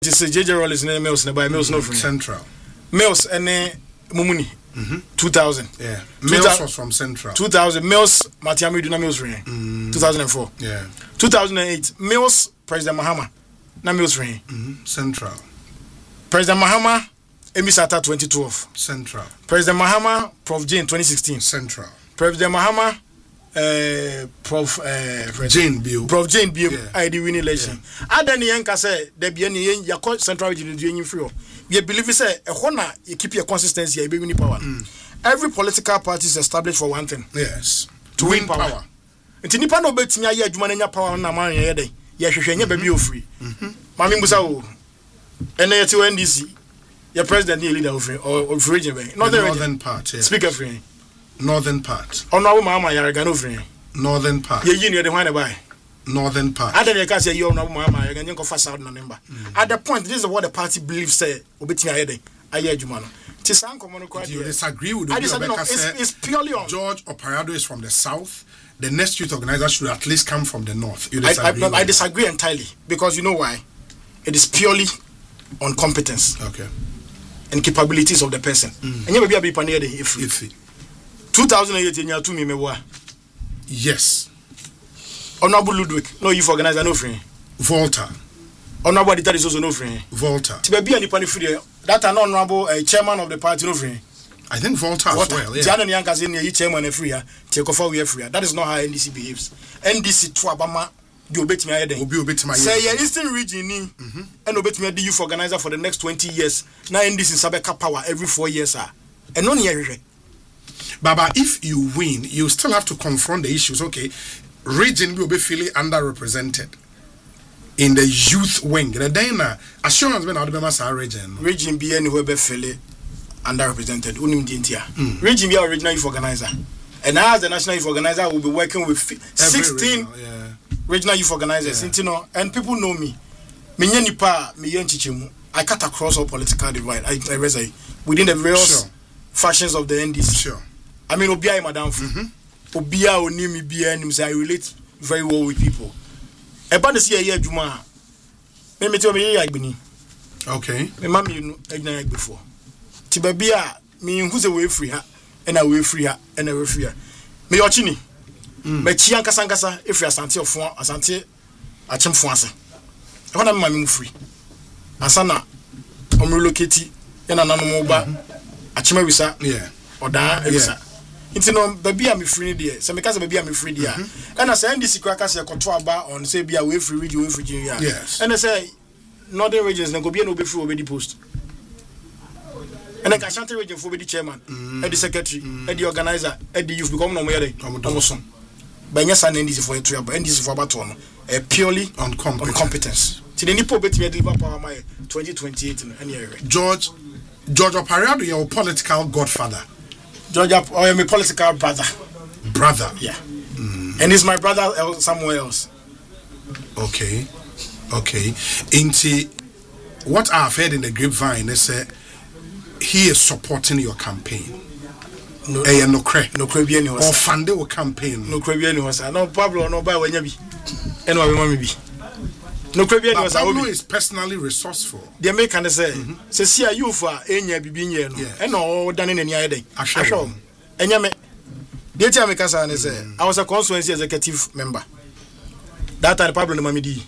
is JJ Rollins name Mills by Mills no Central. Mills and Mumuni. 2000. Yeah. Mills was from Central. 2000 Mills Matiami Duna Mills ring. 2004. Yeah. 2008 Mills President Mahama na Mills ring. Central. President Mahama Emisata 2012. Central. President Mahama Prof Jane 2016. Central. President Mahama Prof Jane Bio. Prof Jane Bio I the winning election. Adani yanka say there be any yakọ Central region do free. We believe say a hona you keep your consistency you be winning power. Every political party is established for one thing. Yes. To win power. Nti nipa no betimi aye adwuma na nya power na man ye dey. Ye hwehwe nya ba bi ofri. Mami mbusa wo. Ene yeti NDC. Your president and leader of region. Northern part, yeah. Speaker free. Northern part. Oh no, Mama Yaragano free. Northern part. You need the one by. Northern part. I don't know you know Mama Yaragano go fast out number. At the point, this is what the party believes say. Obitia Ede. Aye Jumano. Do you disagree with the it's purely on George Oparado is from the south. The next youth organizer should at least come from the north. You disagree? I disagree entirely because you know why? It is purely on competence. Okay. And capabilities of the person. And you may be panel if 2008 you to me mewa. Yes. Honorable Ludwig, no youth organizer no friend. Volta. Honorable that is also no friend. Volta. To be any free that an honorable chairman of the party no friend. I think Volta as well. Yeah. Jana Nyanka is chairman and free. Take off we are free. That is not how NDC behaves. NDC to Abama. You bet me say your Eastern region and obet me the youth organizer for the next 20 years. Now in this in Sabeka power every 4 years and no near. Baba, if you win, you still have to confront the issues. Okay, region will be feeling underrepresented in the youth wing. The Dana assurance when out of region be anywhere be feeling underrepresented. Unim dintia. Region be our regional youth organizer. And as the national youth organizer will be working with 16 regional youth organizers, and people know me. I cut across all political divide. I reside within the various factions of the NDC. Sure. I mean, Obia, Madam, Obia, Onimi, Bia, and I relate very well with people. About the year, Juma, me tell me, I been. Okay. My mammy, you before. Tibabia, me who's away free her, and I will free her, and I will free her. Me watching. Me chianka sankasa if you asante of asante achim fuase e wana me free asana omrelocate yana nanu ba achima wisa oda wisa nti no baby am free there se me ka se baby am free there and as NDC kwaka se koto aba on say bia we free region ya and say northern regions na go bia no be free obedi post and then Ashanti region for be the chairman and the secretary and the organizer and the youth become no more there almost Banyasa NDC for a NDC for about one purely on competence. Till the Nipo bet me deliver power my 2028 in area. George Oparado, your political godfather. George, I am a political brother. Brother? Yeah. And he's my brother somewhere else. Okay. Into what I've heard in the grapevine, they say he is supporting your campaign. No Caribbean was or fund or campaign. No Caribbean was no Pablo no buy when you be. And what we be. No Caribbean was Pablo is personally resourceful. The American say see you for enya bibi nye no. And no done in any day. Asho. Enya me. The time make say I was a constituency executive member. That time Pablo no mamidi.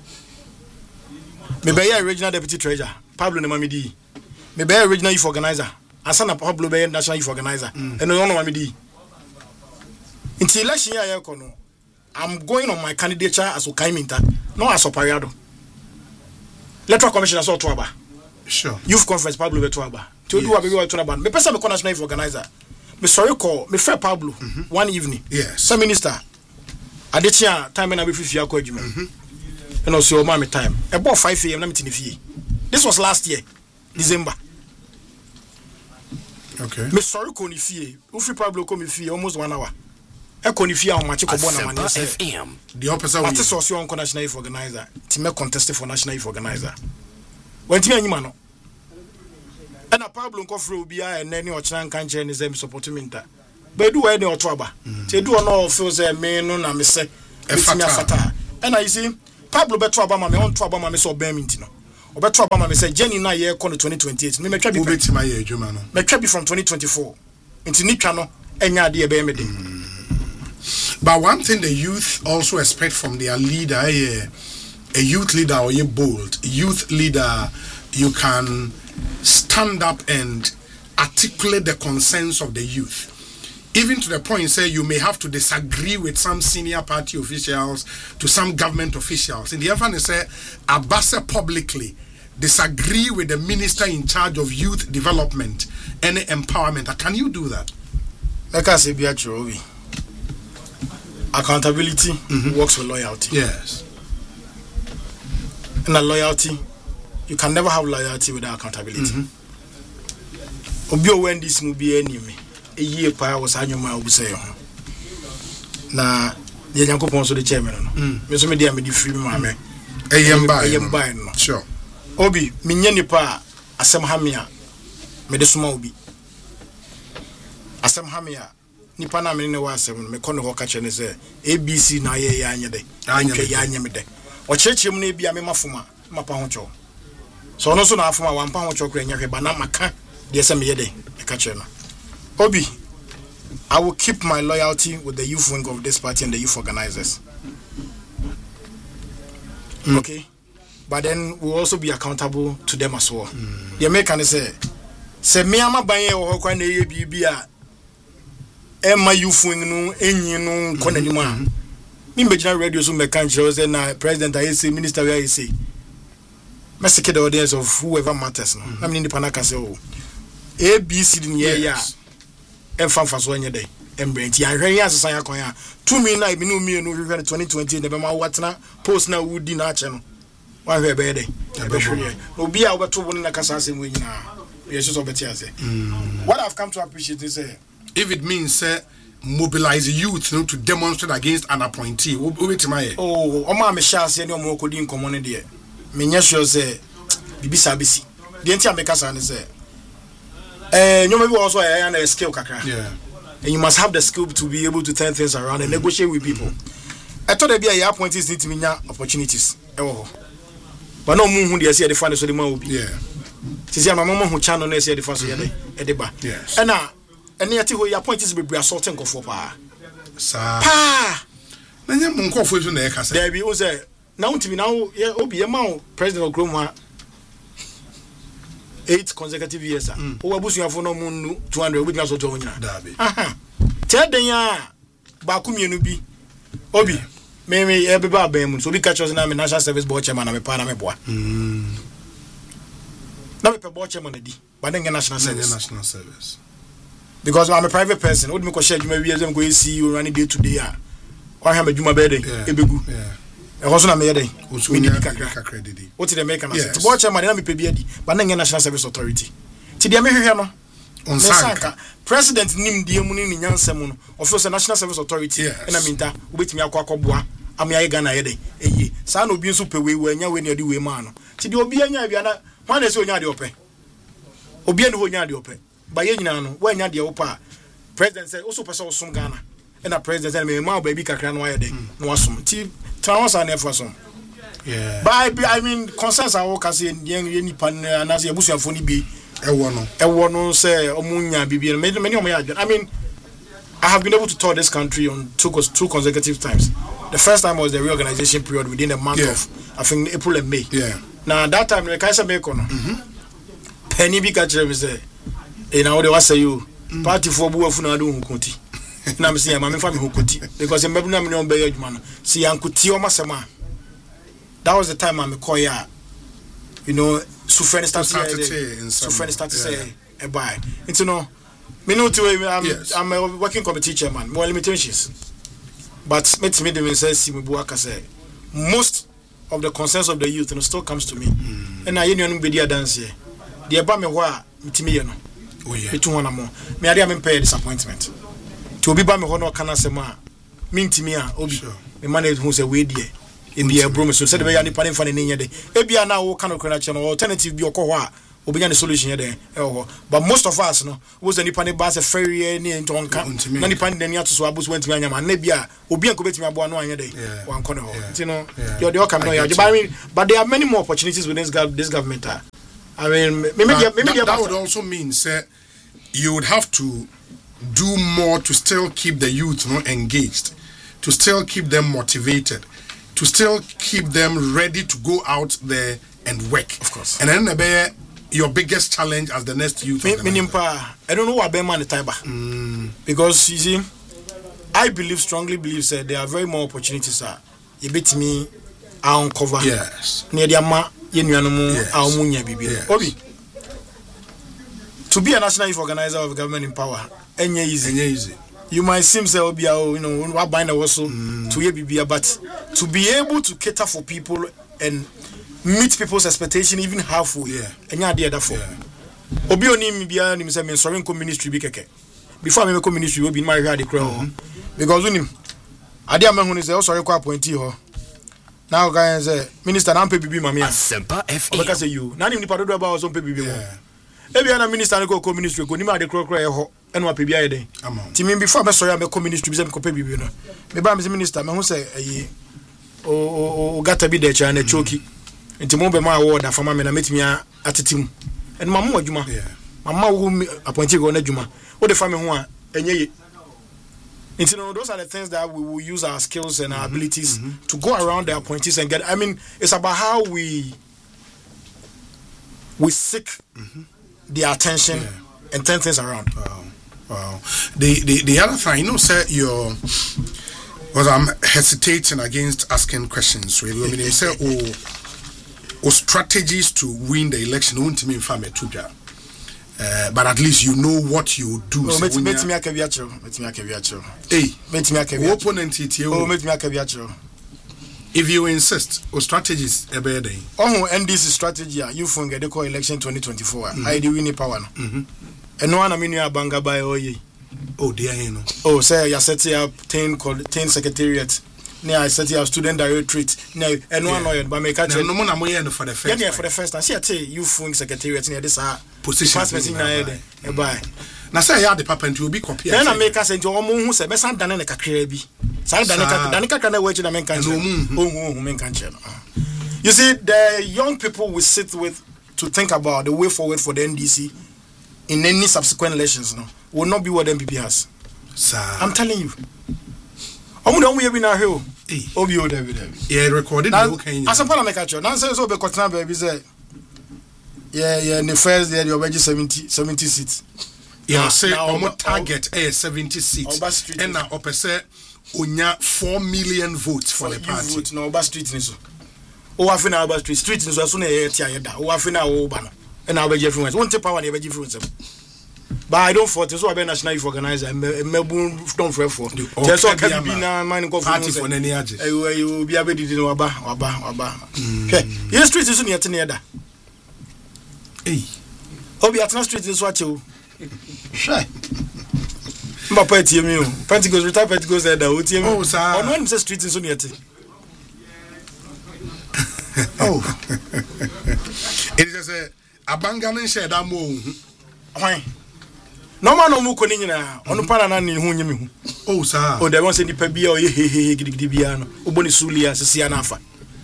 Me be regional deputy treasurer. Pablo no mamidi. Me be regional youth organizer. Asana Pablo be national youth organizer and no one mamidi until election year kono I'm going on my candidature as Okaiminta no as Oparado electoral commissioner so to aba sure youth conference Pablo be to aba to do abi to aba me person me national youth organizer me sorry call me fair Pablo one evening yes some minister adechia time na be fifia ko adwuma and also your mommy time about 5 am na me tinifie this was last year December. Okay. Me sorry konifie. Ufi Pablo komifie almost 1 hour. E konifie on match ko bona mane say. The opposite way. Ati so on national youth organizer. Ti me contest for national youth organizer. When ti anyima no. E na Pablo nko fro obi a ene ne o kira nkan kire ne say me support me nta. But do we ne oto aba. Ti do no feel say me no na me say. E fata. E na you see Pablo beto aba ma me on to aba ma me so ban me nti no. obeto Obama me say Jenny na ye kon 2028 me metwa bi obetima ye adwuma no metwa bi from 2024 nti ni twa no enya ade e be me de. But one thing the youth also expect from their leader, a youth leader or a bold youth leader, you can stand up and articulate the concerns of the youth. Even to the point, say, you may have to disagree with some senior party officials, to some government officials. In the end, say, Abasa publicly disagree with the minister in charge of youth development and empowerment. Can you do that? Like I say, accountability works with loyalty. Yes. And a loyalty, you can never have loyalty without accountability. Obio when this will be enemy. A year pa was anyuma obusay ho na ye Nyankopon so the chairman no me so me dia me di free me mame Eyem buy no sure obi menye nipa asem ha me a me de soma obi asem ha me a nipa na me ne wa asem no me kono ho ka che ne se ABC na ye ya anye de ya anye me de o chechim na bia me mafoma mapa ho cho so no so na afoma wa mpa ho cho kra nya hwe ba na maka de se me ye de e ka che no Obi, I will keep my loyalty with the youth wing of this party and the youth organizers. Okay? But then we'll also be accountable to them as well. The American say me ama banye wo kwa na ye bibia e ma youth wing no enyi no kona ni ma. Me mbegina radio so make kan say na president I say minister I say. Message the audience of whoever matters no. Na me ni panaka say oh. ABC din ye ya. Emfa so anye dey embrent ya hwen ya sesan ya kon ya 2 million na bi no mi no hwehwe 2020 na be ma watena post na wudi na ache no wa hwe be dey obi a obeto bo na kasa asem nyina yesu so beti ase what I've come to appreciate is if it means mobilize youth to demonstrate against an appointee obetima ye o ma me sha ase ne o mo kodi nkomo ne de me nya sure say bibisa bisi de ntia me kasa ne say you maybe also a skill kakra. Yeah. And you must have the skill to be able to turn things around and negotiate with people. I thought there be a appointees need to be opportunities. But no moon who they say the fund so the man will be. Yeah. See my mama who channel they say the fund so the Yes. And now and near to your appointees be assaulting go for pa. Sa. Pa. Nanya munko fo so na e kasa. There be o say now to be now obi e ma president of Chroma 8 consecutive years. Who abusuafo no mu 200 we so to nyina. Aha. Teden ya ba ku mienu bi. Obi me e be ba ban mu so bi catch us na me national service board chairman na me pa na me boa. Na me pe board chairman di. But then national service. Because I'm a private person. Would me ko share juma wi ezem go see you running day to day ah. Kwa ha majuma be dey ebegu. Yeah. E ho so na me ye dey. Me di kakra dey. What did they make an asset? Board chairman na me pe bi di. But then national service authority. Ti dia me hwehwe no. Onsanka president nim die mu ni nyansem no of the national service authority na minta obetimi akwakoboa amia Ghana ye dey eyi sa na obi nso pewe we anya we ne de we ma no ti de obi anya bia na wan na se onya de ope obi ene ho nya de ope ba ye nyina no wa anya de opa president say also person osum Ghana na president say me ma ba bi kakra no aye dey no wasum ti transfer na efasom I mean concerns are all kasi ni pan na se ebusuafo ni bi ewo no say omunya bibia many of my I mean I have been able to tour this country on two consecutive times. The first time was the reorganization period within a month of I think April and May. Now that time the Kaisa Meko no penny bi catch me say now they was say you party for bu afu na do hukunti na me say ma me fa me hukunti because me na me no be adwuma no see yankuti o masema. That was the time I me call ya you know Sufren started say a buy. It's no me know to I'm a working committee chairman, more limitations. But me them say Simubuaka say most of the concerns of the youth still comes to me. And I union be dance here. The about me wa mitimi no. Oh yeah. It one more. Me ade am pay disappointment. To obi ba me ho no kana sema mintimi a obi. Me manage who say we there. In the broom so said be ya ni pan fa ne nya de. Ebia na wo kana kra che no alternative bi okoho a obinya the solution there but most of us no was the nipa ne ba se ferry ni ntonka na nipa ne ato so abus went me anyama na bia obi anko betimi abo no anya dey wan kono ho you know you dey come no ya but there are many more opportunities within this government. I mean that would also mean say you would have to do more to still keep the youth engaged, to still keep them motivated, to still keep them ready to go out there and work. Of course. And then your biggest challenge as the next youth. I don't know what Beman Taiba. Because you see, I strongly believe that there are very more opportunities. You beat me, I uncover. Yes. Near the ama, Obi. To be a national youth organizer of government in power, easy. You might seem say Obi, what bind also to ye but to be able to cater for people and meet people's expectation even halfway. And yeah, therefore. Obi oni mi bia ni say me sorry ko ministry bi keke. Before me ko ministry obi ma hwa de kra because unim ade amahunu say o sorry ko appointee ho. Now guys say minister na mpe bibi mama ya. Sempa FM. Obeka say you. Na ni nipa do ba o so mpe bibi mo. Ebi ana minister ko ministry ko ni ma de kra e ho eno ape bia ye den. Ti me before me sorry am ko ministry bi say me ko pe bibi no. Me ba me minister me hu say ayi o gata bi de cha na choki. Nti mo be ma award afama me na metimi atetim. And mama adwuma. Mama who appointed go na adwuma. What the family ho a enye. Those are the things that we will use our skills and our abilities to go around the appointees and get. I mean, it's about how we seek their attention and turn things around. Wow. The other thing, sir, I'm hesitating against asking questions. Really, I mean, you say, or strategies to win the election won't mean family to job. But at least you know what you do. If you insist, or strategies a better day. Oh, and this is strategy. You from get the election 2024. I do win power. And no one I mean you are banga by oh dear, oh, say you set up 10 secretariat. I set up student directorate. And one lawyer, but make a no more for the first. Yeah, for the first time. See, I tell you, secretariat near this position. Bye. Now say the papa to be copied. Then I make us into a moon who said, "Best done in a crabby." Danica can wait in a man country. You see, the young people we sit with to think about the way forward for the NDC in any subsequent elections will not be what the MPP has. I'm telling you. We have been a hill. Obio David. Yeah, recorded. As a parliament, now says over Cotton baby say, yeah, in the first year, you're already 70 seats. Yeah, say, our target 70 seats. And now, opposite, unya 4 million votes for the party. Vote no Oba Street niso. O wa fina Oba Street niso so na e tia yeda. O wa fina o ba no. E na obeje influence. Won take power na e beje influence. But I don't for so be national youth organizer mebu don't for. Just so can be na man go party for nani age. You be abedi no waba. Okay. Your street is no yet na yeda. Obi Atna Street is what you. Shy. Mba party me o. Pentecost retire Pentecost there o tie me. Oh sir. On one say street is no yet. Oh. It is a abanga no share that mo. Why? No man no mu ko ni nyina. Ono pa na ni hu nyimi hu. Oh sir. Oh there won say nipa bia o ye gidigidi bia no. Oboni sulia sesia na afa.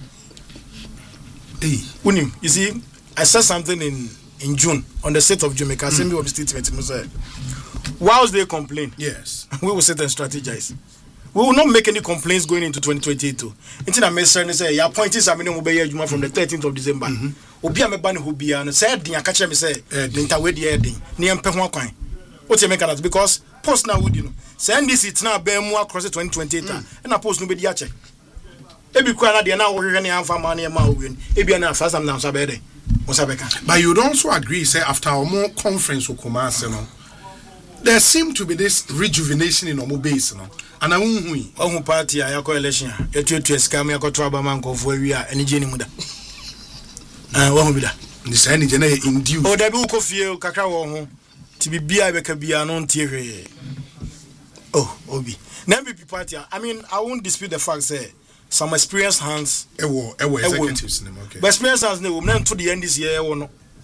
Unim, you see, I said something in June on the 6th of June. Make assembly of the statement. Whilst they complain, yes, we will sit and strategize. We will not make any complaints going into 2022. Until I say, your point is, I mean, from the 13th of December. Obi a me ban who be an said, "Dia catch me say, Linta we the ending. Niam pe ho kwan." What you make that because post now would send this it's now bear more across the 2028 and I post no be dia check. Ebi kwa na dia na wo hwehwe ne amfa ma na ma wo wen. Ebi na first time na so be dey. But you would also agree, say, after our more conference with Kumasi, there seemed to be this rejuvenation in our base, and I won't party. I call election. You to scam. I got trouble man go for we are any jenny muda. What will be that? This any jenny induce. Oh, the book of you, Kakao, to be beer, be a non tear. Oh, Obi. Never be party. I mean, I won't dispute the fact, say. Some experienced hands, executives, okay. But experienced hands, no, to the end this year or no.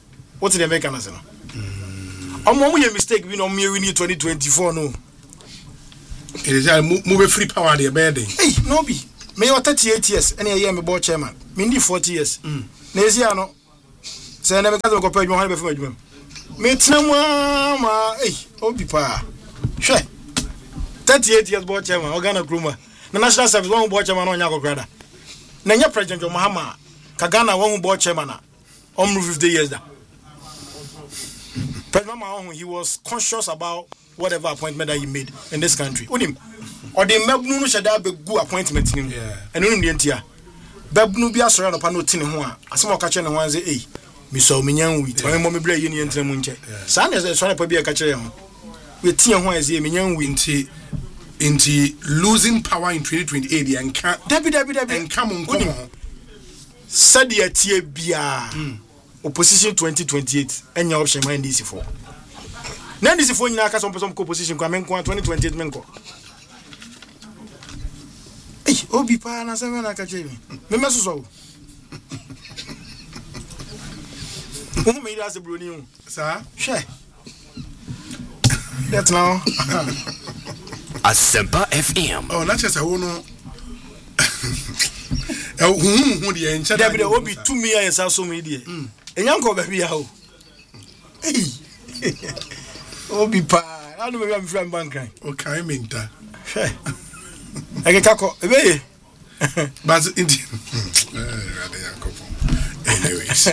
What did they make an answer? I'm mistake we no me win 2024 no. It is move free power the bed. Hey, no be. Me 38 years any year me board chairman. Me ndi 40 years. Na ezia no. Say na me ka ko pay you be for adwuma. Me tena ma obi pa. Hwe. 38 years board chairman Ghana Kruma. Na national service one board chairman onya kokrada. Na nya president John Mahama ka Ghana one board chairman na 50 years da. President Mahama he was conscious about whatever appointment that he made in this country. Unim or the mebnu no shada be good appointment nim. And unim the entia. Bebnu bi asori no pa no tini ho a. Asem o ka kire ne ho anze me so me nyan wi. When mo me bra yeni entra mu nche. Sa na so na pa bi ka kire ho. We tie ho anze me nyan wi into losing power in 2028 and can Dabi and come on. Said the tie bia. Opposition 2028 enya option man DC for. Na DC for nyina ka some opposition kwa men kwa 2028 men ko. Obi pa na se na ka chemi. Me mesuso. Who me ida se broni hu. Sir? Hwe. Let now. Asempa FM. Oh, not just a wono. Who the encha David Obi 2 million and so media. Enyanko ba bia ho. Obi pa, I know me am from bank. Okay, minta. I get kako. Ebe. But anyways.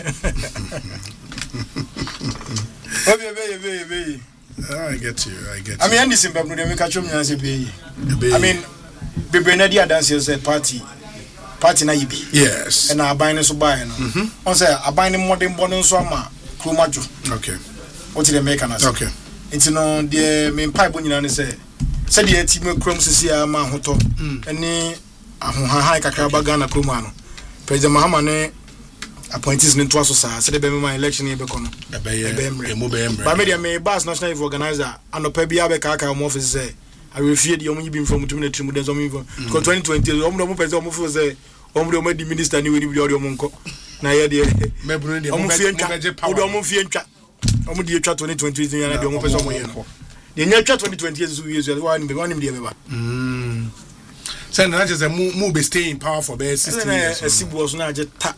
Ebe. I get you. I mean, this simple no dey make achom nyan se be. I mean, be na dia dance say party na yibi. Yes. And aban so buy no. On say aban modern born so ama kromajo. Okay. What did they make an answer? Okay. It's no the main pipe when you say the team chrome sisi ama hoto. Any ahonhan kakra ba Ghana kroma no. President Mahama ne appointees ne to so sa say the my election e be kono. But me bas national youth organizer anopa bia be kaka mo office say I refuse the omo yibi from mutum na trimu den so mo because 2020 omo person omo feel say omo di minister ni we bi omo nko na ye de mebru de omo fie ntwa omo fie ntwa omo di etwa 2020 yana de omo person omo ye no de nya twa 2020 so yesu one be one dey be say na just a move be stay in power for be 16 years esibu so na je ta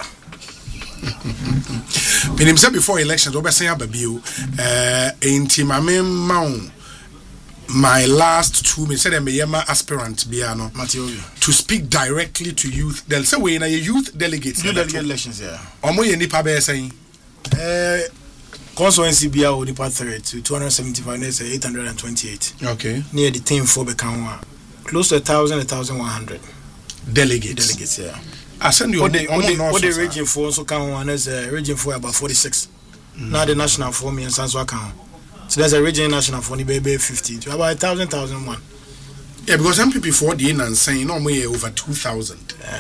When said before elections, Obesan Babio, intimame maun. My last 2 minutes said I'm a aspirant Biano to speak directly to youth. They'll say we in a youth delegates. You delegate elections, yeah. Omo ye nipa be saying constituency bia o nipa 3 to 275 near 828. Okay. Near the team for Bekanwa. Close to 1,100 delegates, yeah. I send you what the region for also count one as a region for about 46. Now the national for me and Sanso account. So there's a region national for baby 50 to about 1,001. Yeah, because some people for the and saying no more over 2,000.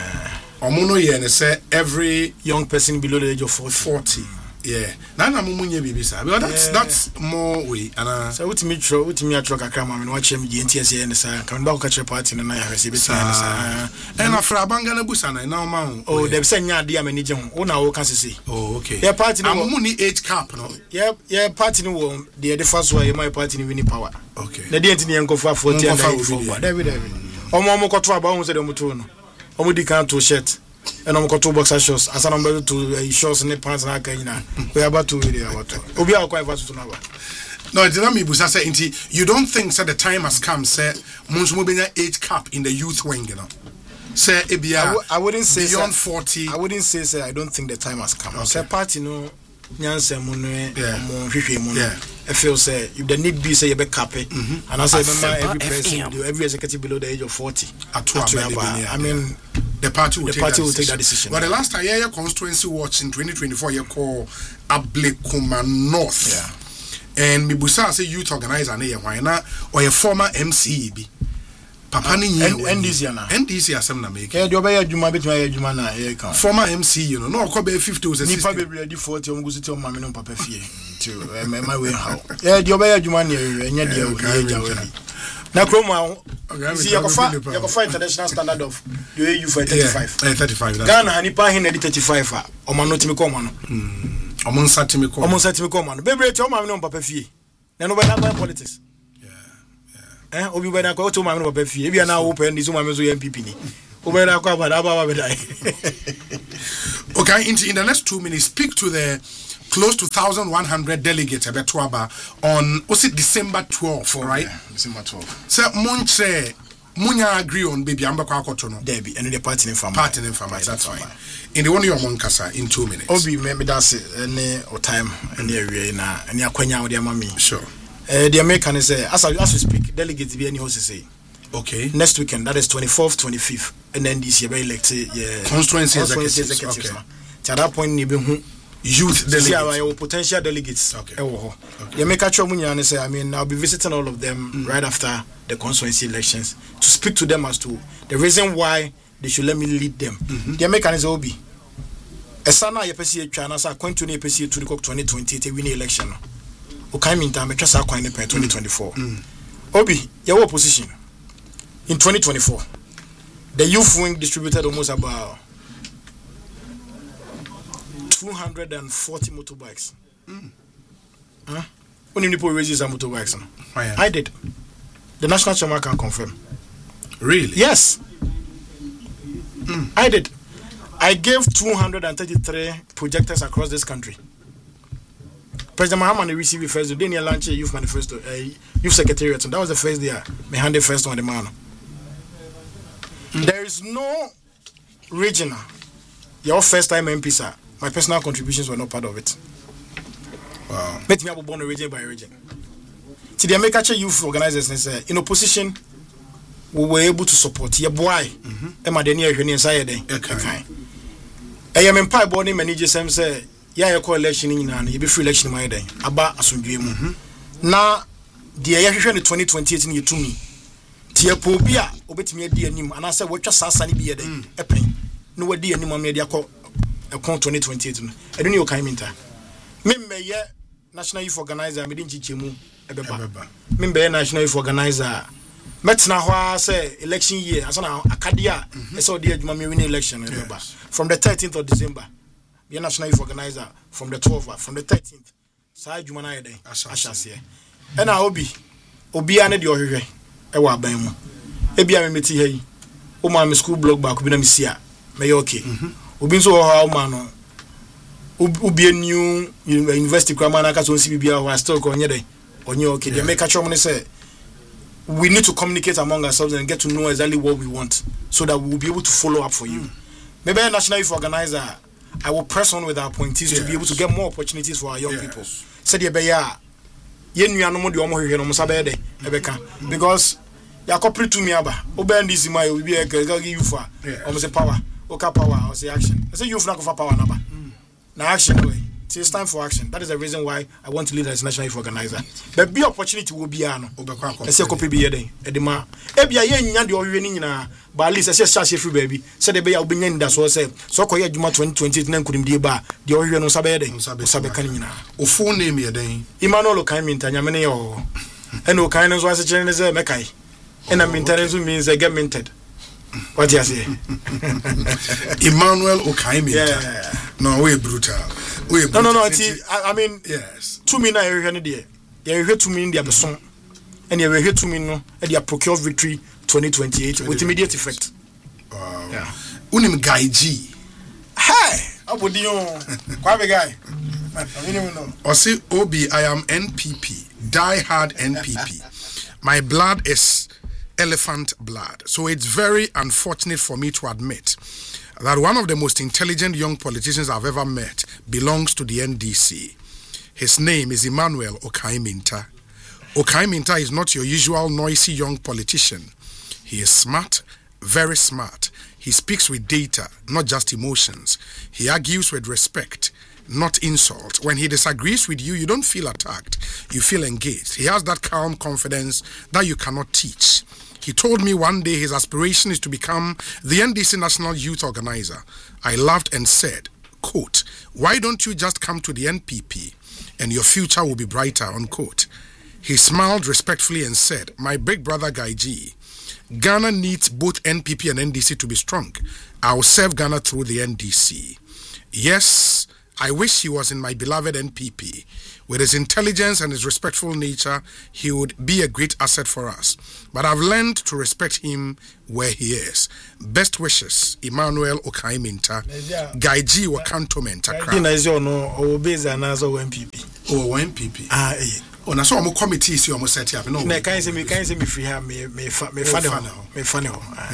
Omono ye and say every young person below the age of 40. Yeah. Now na mumunye bibi sa. Because that's more way and so with me truck akama me watch him the NTSA and say come back catch party na ya receive it and afra banga na busa na na ma oh dem say nya dia mani je ho na wo kan sese oh okay yeah party no amuni age cap no yeah party no wo the first one my party no win power okay na dey ntini enko for 40 and David omo koto aba hu say dem to no omo di kan to shirt and I'm going to boxer shorts. As I'm about to shorts and pants and I we are about to video. Obi are quite fast to know. No, it's not me. Busa say you don't think that the time has come. Say Munsumu benya age cap in the youth wing, you know. Say I wouldn't say beyond 40. I wouldn't say I don't think the time has come. Okay. Say party no nyanse mu no mo hwehwe mu no. I feel say if the need be say you be cap it, and I say every person, every executive below the age of 40. I mean. The party will take that decision. But the last time, your constituency watch in 2024, you call Ablekuma North. Yeah. And Mibusa say youth organizer, or a former MCEB. Papa ni NDC na. NDC asem na make. Yeah, the obey juma bit my juma na here kan. Former MC, you know, no ko be 50 was nipa be ready 40 om go sit on mama no papa fie. To my way how. Yeah, the obey juma na enya dia o jawe. Na kroma see yakofa international standard of the AU for 35. 35. Ghana nipa hin na 35 a o ma no timi ko ma no. Among Satimiko. Almost Satimiko man. Baby, tell my no papa fee. Then over that politics. Obi bena ko to ma no papa fee. If you now open this woman so MPP ni. Obi na ko about die. Okay, in the next 2 minutes, speak to the close to 1,100 delegates at Betuaba on was it December 12th, right? Yeah, December 12th. So Munche Munya agree on baby Amba Kwakotono. Debbie and the party in farm. Party in farm, that's fine. In the one you are Monkasa in 2 minutes. Obi me that's any or time any area na any akwanya with their mommy. Sure. The American is as we speak, delegates be any host say. Okay. Next weekend, that is 24th, 25th, and then this year we elect constituency executives. Okay. At that point, you be youth delegates. Potential delegates. Okay. The American Munya say, I mean, I'll be visiting all of them right after the constituency elections to speak to them as to the reason why they should let me lead them. The American is Obi. Esana yepesi etwa sa kwantu na yepesi etu ko 2028 win election. Okay, mean time twa sa kwan ne 2024. Obi, your opposition in 2024. The youth wing distributed almost about 240 motorbikes. Only people raises some motorbikes. I did. The national chairman can confirm. Really? Yes. I did. I gave 233 projectors across this country. President Mahaman received the first day. They launched a youth manifesto, a youth secretariat. And that was the first day. Me hand the first on the man. There is no regional. Your first time MP, sir. My personal contributions were not part of it. Wow. Let me have born region by region. To the American youth organizers, in opposition, we were able to support your boy. Emma Daniel inside there. I am in Pi Body Manager Sam say, yeah, you call election in and you be free election in my day. About a soon dream. Now, the year 2028 in you to me. Tia Pobia, obey me a dear name, and I said, what just sunny be a day, a pain. No idea any media call a con 2028. I don't know kind minta. Member ye National Youth Organizer, Medin Chichimu, a beba. Member National Youth Organizer. Metna Hua say election year, as an Acadia, I saw the Mammy winning election. From the 13th of December, the National Youth Organizer, from the 12th, from the 13th, Sai Jumana Day, I shall say. And I Obi Ana the Ore, Ewa Bemu. Ebia Meti Hay, Oma school blog back, Ubinamisia, Mayoke. Ubinso how man, Ubi a new university Kramana Cason CBA, who are still going day. On your okay, they make a trouble say. We need to communicate among ourselves and get to know exactly what we want so that we will be able to follow up for you. Maybe a National Youth Organizer, I will press on with our appointees to be able to get more opportunities for our young people. Said Yebeya, Yenu the Omo here, Musabede, Ebeka, because Yakopri to me aba, Oben this in my will be a give for almost a power, Oka power, or say action. I say you've not for power number. Now action away. It's time for action. That is the reason why I want to lead as National Youth Organizer. But be opportunity will be ano. I say copy be there. Edema. Ebia ye nya de owe ni na. But at least I say chance free baby. Say the be ya obenye nda so say. So koye adwuma 2028 na nkunim de ba. De owe no sabe de. Sabe kan nyina. O full name ye den. Emmanuel kan minta nyame ne yo. And o kan no so ase kire ne say mekai. And minta ne so means get minted. What you say? Emmanuel Okaimi. Yeah. No, we brutal. No. I mean, yes. 2 million na you here. You hear 2 million dia beson. And you hear 2 million no e dia procure victory 2028 with immediate effect. Wow. Yeah. Unim Guy G. Hey, abodi yo. Kwa be guy. Osi Obi, I am NPP. Die hard NPP. My blood is elephant blood. So it's very unfortunate for me to admit that one of the most intelligent young politicians I've ever met belongs to the NDC. His name is Emmanuel Okaiminta. Okaiminta is not your usual noisy young politician. He is smart, very smart. He speaks with data, not just emotions. He argues with respect, not insult. When he disagrees with you, you don't feel attacked. You feel engaged. He has that calm confidence that you cannot teach. He told me one day his aspiration is to become the NDC National Youth Organizer. I laughed and said, quote, why don't you just come to the NPP and your future will be brighter, unquote. He smiled respectfully and said, my big brother Guy G, Ghana needs both NPP and NDC to be strong. I will serve Ghana through the NDC. Yes, I wish he was in my beloved NPP. With his intelligence and his respectful nature, he would be a great asset for us. But I've learned to respect him where he is. Best wishes, Emmanuel Okaiminta, Guy G. Wakantomenta. Oh, NPP. Oh, na so omo committee si omo set up. No. Na kan se me free ha me funny.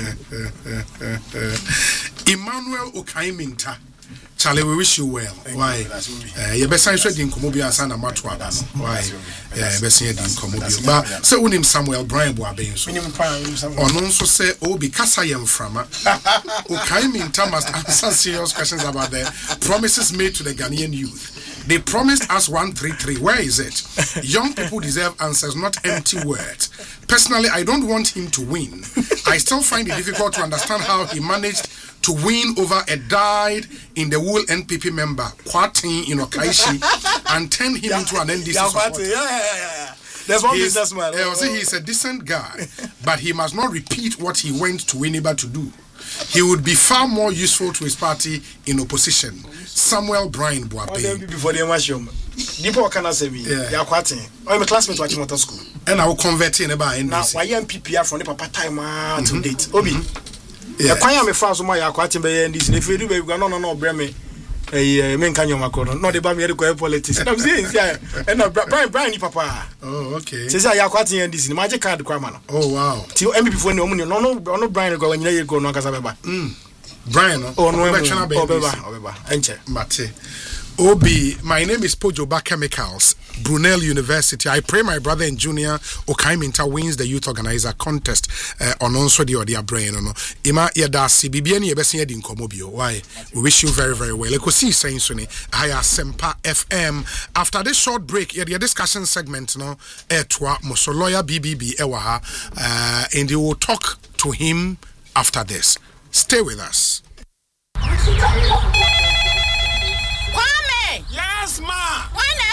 Emmanuel Okaiminta. Charlie, we wish you well. Why? You best say din komo bi ansa na mato aba no. Why? Best say din komo bi. But say unim Samuel Brian Boaben so. Ono nso say obi kasa yem frama. Okaiminta must answer serious questions about the promises made to the Ghanaian youth. They promised us 133. Where is it? Young people deserve answers, not empty words. Personally, I don't want him to win. I still find it difficult to understand how he managed to win over a dyed-in-the-wool NPP member, Kwatin Okaishi, and turn him into an NDC supporter. Yeah. There's one businessman. He's a decent guy, but he must not repeat what he went to Winneba to do. He would be far more useful to his party in opposition. Samuel Brian Boaben. Before the mushroom. People can say me. Yeah, Kwatin. I'm a classmate watching motor school. And I will convert in about NDC. Now, why MPP from the papa time to date? Obi. Yeah, kwanya me fa so ma ya kwatin be NDC. If you do be no breme. Men kan yo makono. No dey ba me dey politics. I'm saying and Brian ni papa. Oh, okay. Say ya kwatin NDC. Magic card kwa ma no. Oh, wow. Ti MPP for no no Brian go nyina ye go no kasa beba. Brian no. Oh, no. Obeba. Enche. Mate. Obi, my name is Pojoba Chemicals, Brunel University. I pray my brother and junior Okaiminta wins the youth organizer contest on also the audio brain. Ima Yadasi, Bibiani Yabesi Edin Komobio. Why? We wish you very, very well. Ekosi saying Suni, Haya Sempa FM. After this short break, the discussion segment, Etwa Mosoloya BBB Ewaha, and you will talk to him after this. Stay with us. Yes, ma. When